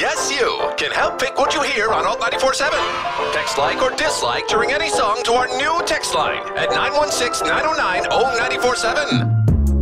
Yes, you can help pick what you hear on Alt 94.7. Text like or dislike during any song to our new text line at 916-909-0947.